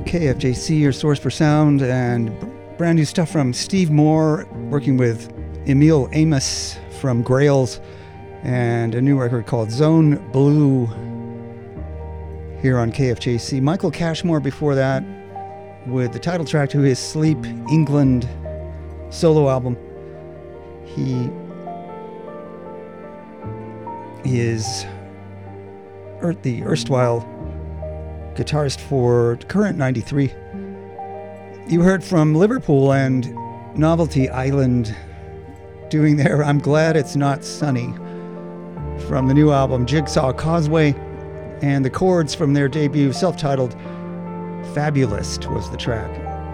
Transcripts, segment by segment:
KFJC, your source for sound, and brand new stuff from Steve Moore, working with Emil Amos from Grails, and a new record called Zone Blue here on KFJC. Michael Cashmore before that with the title track to his Sleep England solo album. He is the erstwhile guitarist for Current 93. You heard from Liverpool and Novelty Island doing their I'm Glad It's Not Sunny from the new album Jigsaw Causeway, and the chords from their debut self-titled Fabulist was the track.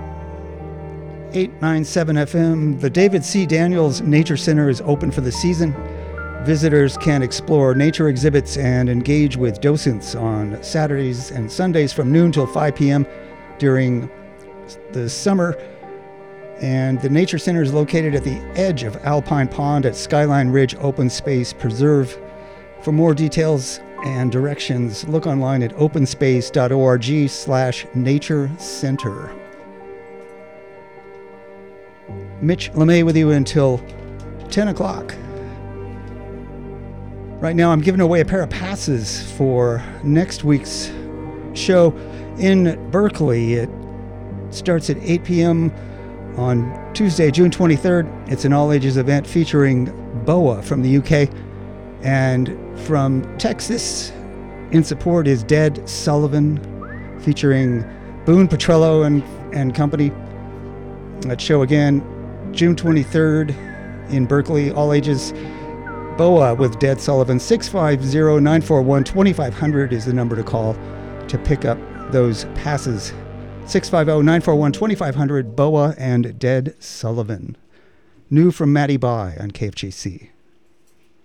897 FM, the David C. Daniels Nature Center is open for the season. Visitors can explore nature exhibits and engage with docents on Saturdays and Sundays from noon till 5 p.m. during the summer. And the Nature Center is located at the edge of Alpine Pond at Skyline Ridge Open Space Preserve. For more details and directions, look online at openspace.org/nature center. Mitch LeMay with you until 10 o'clock. Right now, I'm giving away a pair of passes for next week's show in Berkeley. It starts at 8 p.m. on Tuesday, June 23rd. It's an all-ages event featuring Boa from the UK. And from Texas, in support is Dead Sullivan, featuring Boone Petrello and company. That show again, June 23rd in Berkeley, all ages. Boa with Dead Sullivan. 650-941-2500 is the number to call to pick up those passes. 650-941-2500, Boa and Dead Sullivan. New from Matty Bye on KFJC.